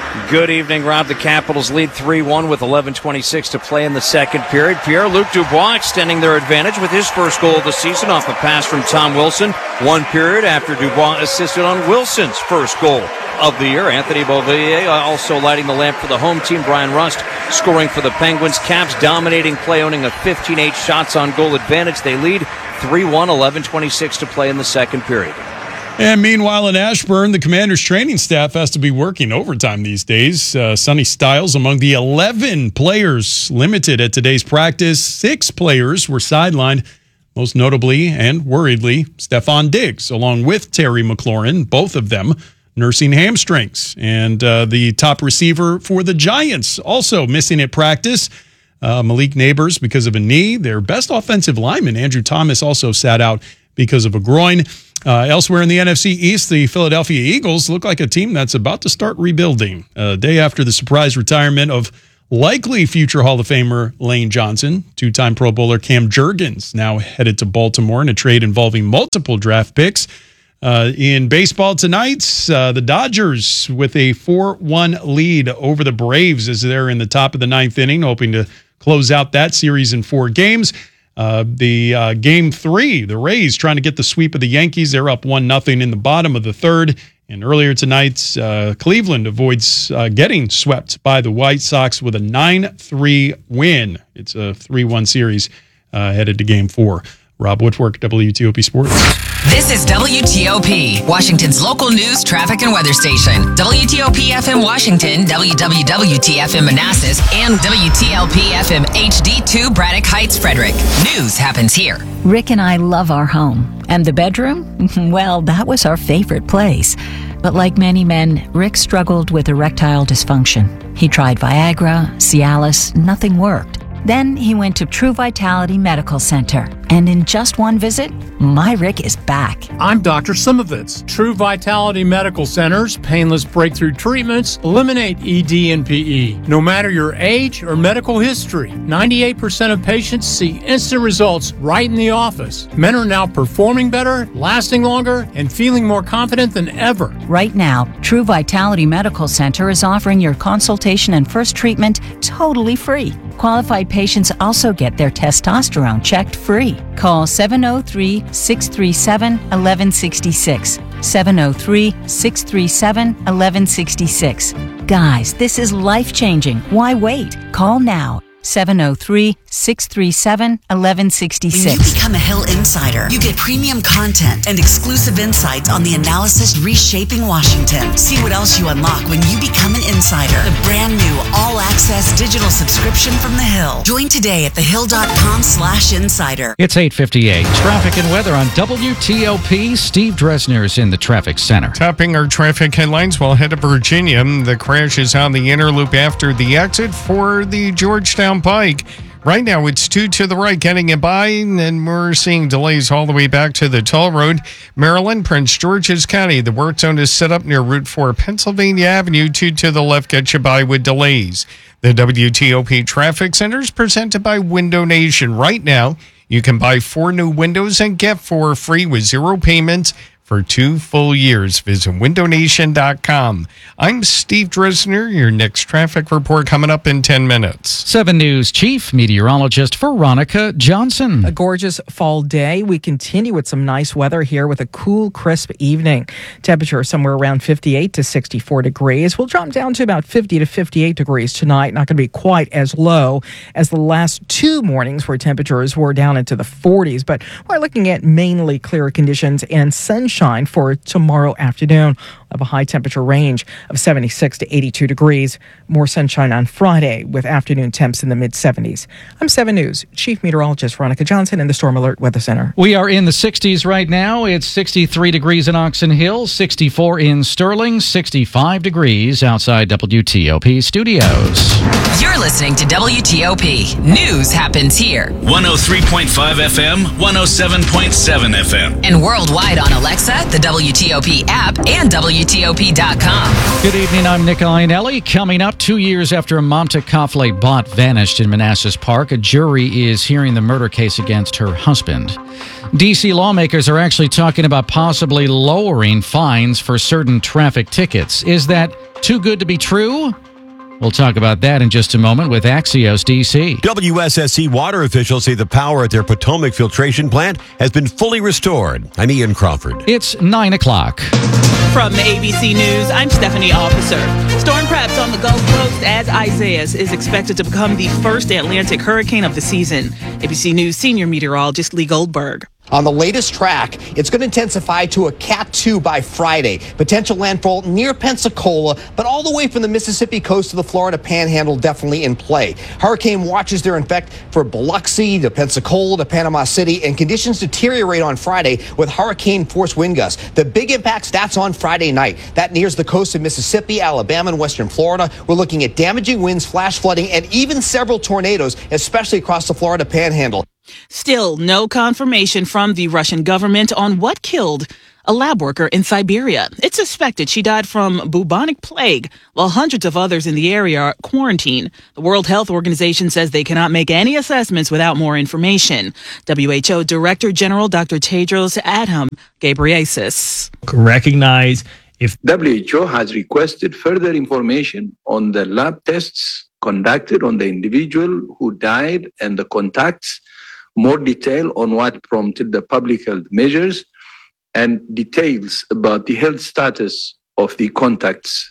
Good evening, Rob. The Capitals lead three one with eleven twenty-six to play in the second period. Pierre-Luc Dubois extending their advantage with his first goal of the season off a pass from Tom Wilson. One period after Dubois assisted on Wilson's first goal of the year. Anthony Beauvillier also lighting the lamp for the home team. Brian Rust scoring for the Penguins. Caps dominating play, owning a fifteen eight shots on goal advantage. They lead three one, eleven twenty-six to play in the second period. And meanwhile in Ashburn, the Commanders' training staff has to be working overtime these days. Uh, Sonny Styles among the eleven players limited at today's practice. Six players were sidelined, most notably and worriedly Stephon Diggs, along with Terry McLaurin, both of them nursing hamstrings. And uh, the top receiver for the Giants also missing at practice. Uh, Malik Neighbors because of a knee. Their best offensive lineman, Andrew Thomas, also sat out because of a groin. Uh, elsewhere in the N F C East, the Philadelphia Eagles look like a team that's about to start rebuilding. A day after the surprise retirement of likely future Hall of Famer Lane Johnson, two-time Pro Bowler Cam Jurgens now headed to Baltimore in a trade involving multiple draft picks. Uh, in baseball tonight, uh, the Dodgers with a four one lead over the Braves as they're in the top of the ninth inning, hoping to close out that series in four games. Uh, the uh, game three, the Rays trying to get the sweep of the Yankees. They're up one nothing in the bottom of the third. And earlier tonight, uh, Cleveland avoids uh, getting swept by the White Sox with a nine three win. It's a three one series uh, headed to game four. Rob Woodfork, W T O P Sports. This is W T O P, Washington's local news, traffic, and weather station. W T O P F M Washington, W W W T F M Manassas, and W T L P F M H D two Braddock Heights, Frederick. News happens here. Rick and I love our home. And the bedroom? Well, that was our favorite place. But like many men, Rick struggled with erectile dysfunction. He tried Viagra, Cialis, nothing worked. Then he went to True Vitality Medical Center, and in just one visit, my Rick is back. I'm Doctor Simovitz. True Vitality Medical Center's painless breakthrough treatments eliminate E D and P E. No matter your age or medical history, ninety-eight percent of patients see instant results right in the office. Men are now performing better, lasting longer, and feeling more confident than ever. Right now, True Vitality Medical Center is offering your consultation and first treatment totally free. Qualified patients also get their testosterone checked free. Call seven oh three, six three seven, one one six six. seven oh three, six three seven, one one six six. Guys, this is life-changing. Why wait? Call now. seven oh three, six three seven, one one six six. When you become a Hill Insider, you get premium content and exclusive insights on the analysis reshaping Washington. See what else you unlock when you become an insider. The brand new all-access digital subscription from The Hill. Join today at thehill.com slash insider. It's eight fifty-eight. Traffic and weather on W T O P. Steve Dresner's in the traffic center. Topping our traffic headlines, we'll head to Virginia. The crash is on the inner loop after the exit for the Georgetown Pike. Right now, it's two to the right, getting it by, and we're seeing delays all the way back to the toll road. Maryland, Prince George's County, the work zone is set up near Route four, Pennsylvania Avenue. Two to the left, get you by with delays. The W T O P Traffic Center is presented by Window Nation. Right now, you can buy four new windows and get four free with zero payments for two full years. Visit window nation dot com. I'm Steve Dresner. Your next traffic report coming up in ten minutes. seven News Chief Meteorologist Veronica Johnson. A gorgeous fall day. We continue with some nice weather here with a cool, crisp evening. Temperature somewhere around fifty-eight to sixty-four degrees. We'll drop down to about fifty to fifty-eight degrees tonight. Not going to be quite as low as the last two mornings where temperatures were down into the forties. But we're looking at mainly clear conditions and sunshine for tomorrow afternoon. We'll have a high temperature range of seventy-six to eighty-two degrees. More sunshine on Friday with afternoon temps in the mid seventies. I'm seven News Chief Meteorologist Veronica Johnson in the Storm Alert Weather Center. We are in the sixties right now. It's sixty-three degrees in Oxon Hill, sixty-four in Sterling, sixty-five degrees outside W T O P studios. You're listening to W T O P. News happens here. one oh three point five F M, one oh seven point seven F M. And worldwide on Alexa, the W T O P app, and W T O P dot com. Good evening, I'm Nick Ionelli. Coming up, two years after a Mamta Kafle bot vanished in Manassas Park, a jury is hearing the murder case against her husband. D C lawmakers are actually talking about possibly lowering fines for certain traffic tickets. Is that Too good to be true? We'll talk about that in just a moment with Axios D C. W S S C water officials say the power at their Potomac filtration plant has been fully restored. I'm Ian Crawford. It's nine o'clock. From A B C News, I'm Stephanie Officer. Storm preps on the Gulf Coast as Isaias is expected to become the first Atlantic hurricane of the season. A B C News senior meteorologist Lee Goldberg. On the latest track, it's going to intensify to a Cat two by Friday. Potential landfall near Pensacola, but all the way from the Mississippi coast to the Florida Panhandle definitely in play. Hurricane watches there in fact for Biloxi to Pensacola to Panama City, and conditions deteriorate on Friday with hurricane force wind gusts. The big impact stats on Friday night. That nears the coast of Mississippi, Alabama, and western Florida. We're looking at damaging winds, flash flooding, and even several tornadoes, especially across the Florida Panhandle. Still, no confirmation from the Russian government on what killed a lab worker in Siberia. It's suspected she died from bubonic plague, while hundreds of others in the area are quarantined. The World Health Organization says they cannot make any assessments without more information. W H O Director General Doctor Tedros Adhanom Ghebreyesus. Recognize if W H O has requested further information on the lab tests conducted on the individual who died and the contacts, more detail on what prompted the public health measures, and details about the health status of the contacts.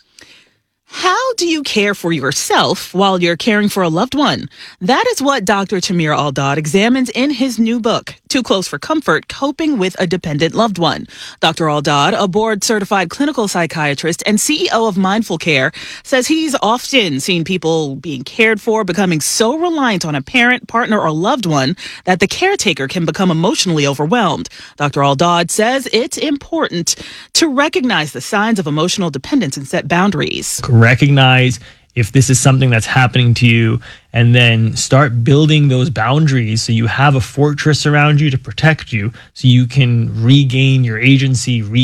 How do you care for yourself while you're caring for a loved one? That is what Doctor Tamir Al-Dad examines in his new book, Too Close for Comfort, Coping with a Dependent Loved One. Doctor Al-Dad, a board-certified clinical psychiatrist and C E O of Mindful Care, says he's often seen people being cared for becoming so reliant on a parent, partner, or loved one that the caretaker can become emotionally overwhelmed. Doctor Al-Dad says it's important to recognize the signs of emotional dependence and set boundaries. recognize if this is something that's happening to you, and then start building those boundaries so you have a fortress around you to protect you so you can regain your agency. Re-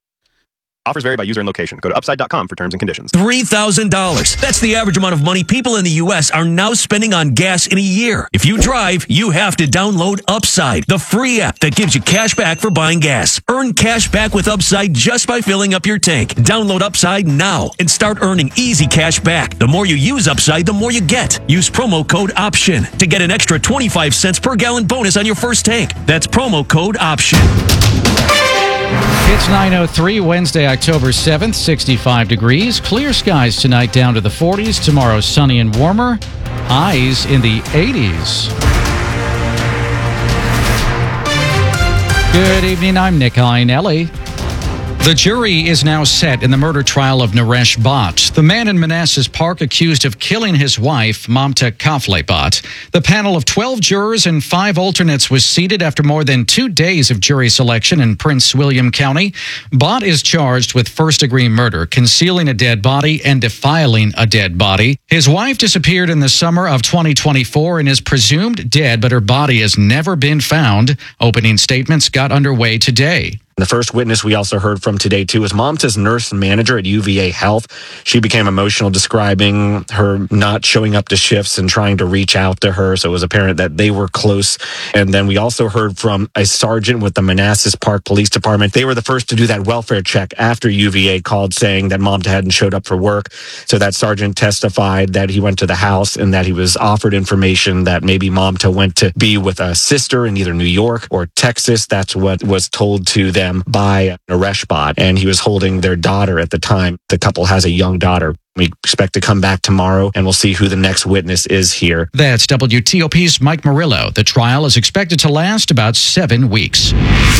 Offers vary by user and location. Go to upside dot com for terms and conditions. three thousand dollars. That's the average amount of money people in the U S are now spending on gas in a year. If you drive, you have to download Upside, the free app that gives you cash back for buying gas. Earn cash back with Upside just by filling up your tank. Download Upside now and start earning easy cash back. The more you use Upside, the more you get. Use promo code OPTION to get an extra twenty-five cents per gallon bonus on your first tank. That's promo code OPTION. It's nine oh three, Wednesday, October seventh, sixty-five degrees. Clear skies tonight down to the forties. Tomorrow, sunny and warmer. Highs in the eighties. Good evening, I'm Nick Iannelli. The jury is now set in the murder trial of Naresh Bhatt, the man in Manassas Park accused of killing his wife, Mamta Kafle Bhatt. The panel of twelve jurors and five alternates was seated after more than two days of jury selection in Prince William County. Bhatt is charged with first-degree murder, concealing a dead body, and defiling a dead body. His wife disappeared in the summer of twenty twenty-four and is presumed dead, but her body has never been found. Opening statements got underway today. The first witness we also heard from today, too, is Mamta's nurse and manager at U V A Health. She became emotional, describing her not showing up to shifts and trying to reach out to her. So it was apparent that they were close. And then we also heard from a sergeant with the Manassas Park Police Department. They were the first to do that welfare check after U V A called saying that Mamta hadn't showed up for work. So that sergeant testified that he went to the house and that he was offered information that maybe Mamta went to be with a sister in either New York or Texas. That's what was told to them by Naresh Bhatt, and he was holding their daughter at the time. The couple has a young daughter. We expect to come back tomorrow, and we'll see who the next witness is here. That's W T O P's Mike Murillo. The trial is expected to last about seven weeks.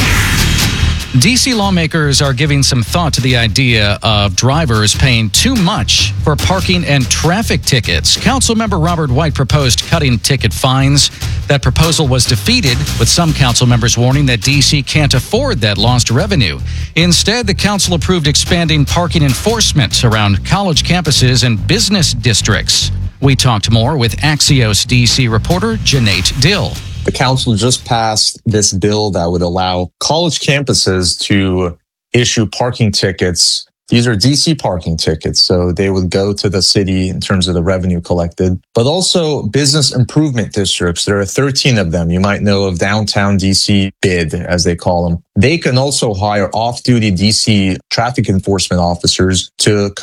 D C lawmakers are giving some thought to the idea of drivers paying too much for parking and traffic tickets. Councilmember Robert White proposed cutting ticket fines. That proposal was defeated, with some council members warning that D C can't afford that lost revenue. Instead, the council approved expanding parking enforcement around college campuses and business districts. We talked more with Axios D C reporter Janate Dill. The council just passed this bill that would allow college campuses to issue parking tickets. These are D C parking tickets, so they would go to the city in terms of the revenue collected, but also business improvement districts. There are thirteen of them. You might know of Downtown D C B I D, as they call them. They can also hire off-duty D C traffic enforcement officers to conduct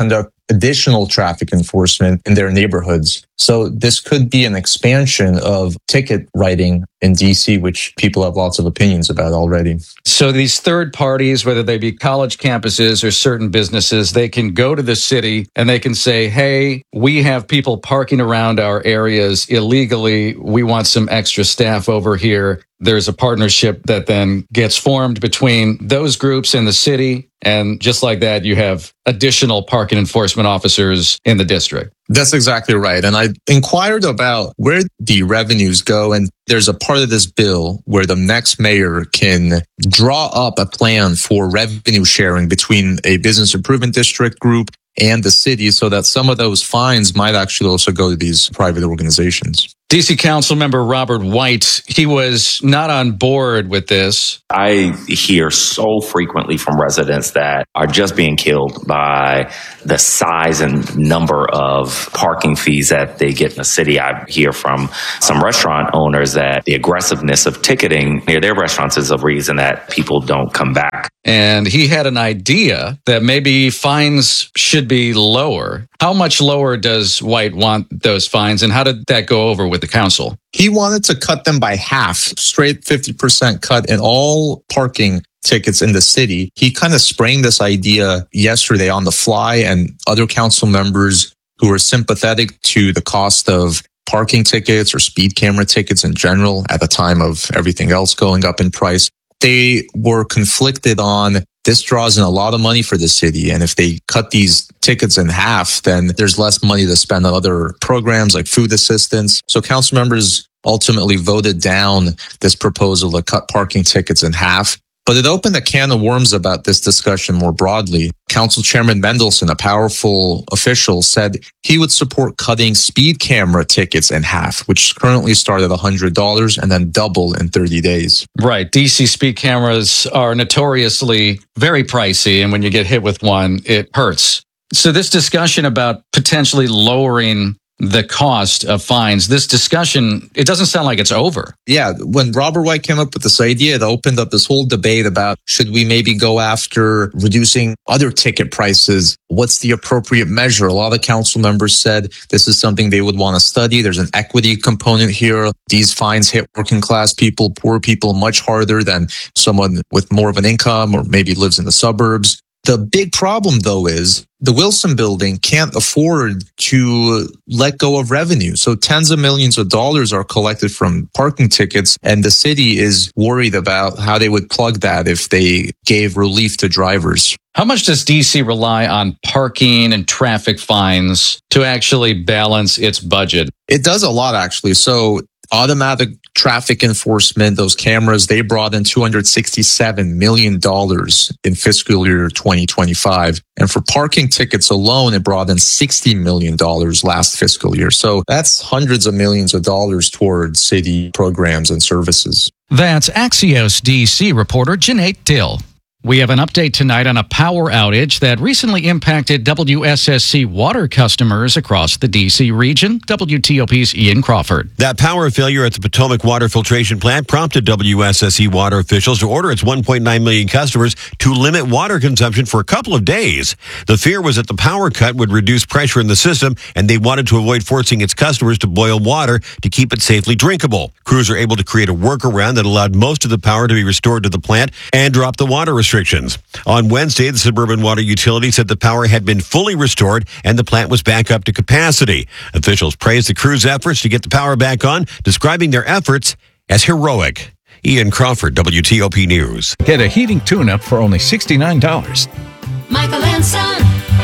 additional traffic enforcement in their neighborhoods. So this could be an expansion of ticket writing in D C, which people have lots of opinions about already. So these third parties, whether they be college campuses or certain businesses, they can go to the city and they can say, hey, we have people parking around our areas illegally. We want some extra staff over here. There's a partnership that then gets formed between those groups and the city. And just like that, you have additional parking enforcement officers in the district. That's exactly right. And I inquired about where the revenues go. And there's a part of this bill where the next mayor can draw up a plan for revenue sharing between a business improvement district group and the city so that some of those fines might actually also go to these private organizations. D C Council member Robert White, he was not on board with this. I hear so frequently from residents that are just being killed by the size and number of parking fees that they get in the city. I hear from some restaurant owners that the aggressiveness of ticketing near their restaurants is a reason that people don't come back. And he had an idea that maybe fines should be lower. How much lower does White want those fines, and how did that go over with the council? He wanted to cut them by half, straight fifty percent cut in all parking tickets in the city. He kind of sprang this idea yesterday on the fly, and other council members who were sympathetic to the cost of parking tickets or speed camera tickets in general at the time of everything else going up in price, they were conflicted on this draws in a lot of money for the city. And if they cut these tickets in half, then there's less money to spend on other programs like food assistance. So council members ultimately voted down this proposal to cut parking tickets in half. But it opened a can of worms about this discussion more broadly. Council Chairman Mendelson, a powerful official, said he would support cutting speed camera tickets in half, which currently start at one hundred dollars and then double in thirty days. Right. D C speed cameras are notoriously very pricey, and when you get hit with one, it hurts. So this discussion about potentially lowering the cost of fines, this discussion, it doesn't sound like it's over. Yeah, when Robert White came up with this idea, it opened up this whole debate about should we maybe go after reducing other ticket prices? What's the appropriate measure? A lot of council members said this is something they would want to study. There's an equity component here. These fines hit working class people, poor people much harder than someone with more of an income or maybe lives in the suburbs. The big problem, though, is the Wilson Building can't afford to let go of revenue. So tens of millions of dollars are collected from parking tickets, and the city is worried about how they would plug that if they gave relief to drivers. How much does D C rely on parking and traffic fines to actually balance its budget? It does a lot, actually. So automatic traffic enforcement, those cameras, they brought in two hundred sixty-seven million dollars in fiscal year twenty twenty-five. And for parking tickets alone, it brought in sixty million dollars last fiscal year. So that's hundreds of millions of dollars towards city programs and services. That's Axios D C reporter Janae Dill. We have an update tonight on a power outage that recently impacted W S S C water customers across the D C region. W T O P's Ian Crawford. That power failure at the Potomac Water Filtration Plant prompted W S S C water officials to order its one point nine million customers to limit water consumption for a couple of days. The fear was that the power cut would reduce pressure in the system, and they wanted to avoid forcing its customers to boil water to keep it safely drinkable. Crews were able to create a workaround that allowed most of the power to be restored to the plant and drop the water restrictions. Restrictions. On Wednesday, the Suburban Water Utility said the power had been fully restored and the plant was back up to capacity. Officials praised the crew's efforts to get the power back on, describing their efforts as heroic. Ian Crawford, W T O P News. Get a heating tune-up for only sixty-nine dollars. Michael and Son.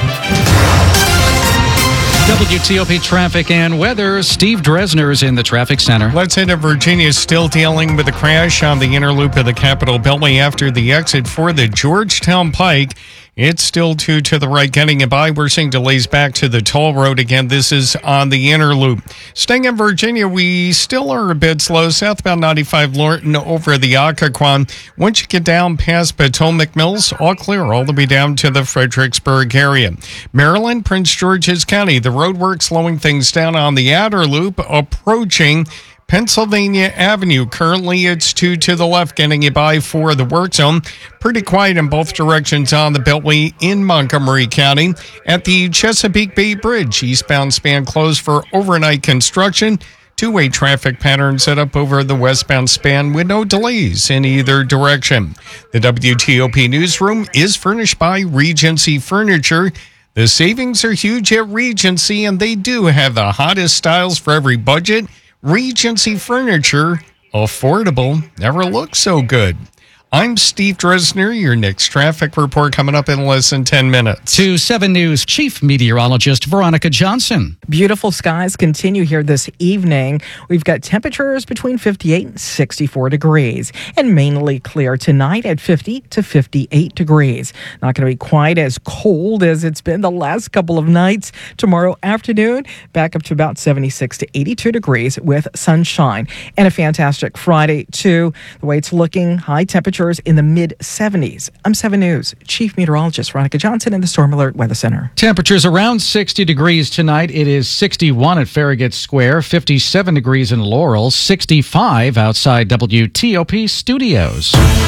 W T O P traffic and weather. Steve Dresner's in the traffic center. Let's head to Virginia. Still dealing with a crash on the inner loop of the Capitol Beltway after the exit for the Georgetown Pike. It's still two to the right getting it by. We're seeing delays back to the toll road again. This is on the inner loop. Staying in Virginia, we still are a bit slow. Southbound ninety-five Lorton over the Occoquan. Once you get down past Potomac Mills, all clear all the way down to the Fredericksburg area. Maryland, Prince George's County, the road work slowing things down on the outer loop, approaching Pennsylvania Avenue, currently it's two to the left, getting you by for the work zone. Pretty quiet in both directions on the Beltway in Montgomery County. At the Chesapeake Bay Bridge, eastbound span closed for overnight construction. Two-way traffic pattern set up over the westbound span with no delays in either direction. The W T O P newsroom is furnished by Regency Furniture. The savings are huge at Regency, and they do have the hottest styles for every budget. Regency Furniture, affordable, never looked so good. I'm Steve Dresner. Your next traffic report coming up in less than ten minutes. To seven News Chief Meteorologist Veronica Johnson. Beautiful skies continue here this evening. We've got temperatures between fifty-eight and sixty-four degrees, and mainly clear tonight at fifty to fifty-eight degrees. Not going to be quite as cold as it's been the last couple of nights. Tomorrow afternoon, back up to about seventy-six to eighty-two degrees with sunshine. And a fantastic Friday, too. The way it's looking, high temperatures in the mid seventies. I'm seven News Chief Meteorologist Veronica Johnson in the Storm Alert Weather Center. Temperatures around sixty degrees tonight. It is sixty-one at Farragut Square, fifty-seven degrees in Laurel, sixty-five outside W T O P studios.